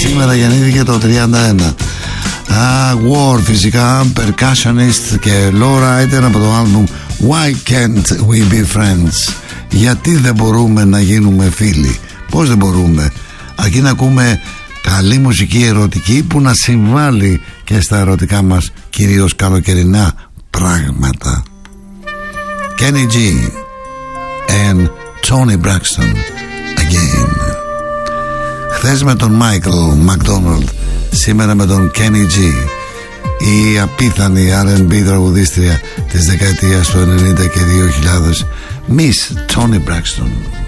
Σήμερα γεννήθηκε το 31. War, φυσικά, percussionist και low rider από το άλμπουμ Why Can't We Be Friends? Γιατί δεν μπορούμε να γίνουμε φίλοι? Πώς δεν μπορούμε? Αρκεί να ακούμε καλή μουσική ερωτική που να συμβάλλει και στα ερωτικά μας κυρίως καλοκαιρινά πράγματα. Kenny G and Tony Braxton again. Χθες με τον Michael McDonald, σήμερα με τον Kenny G, η απίθανη R&B τραγουδίστρια της δεκαετίας του 90 και 2000, Miss Tony Braxton.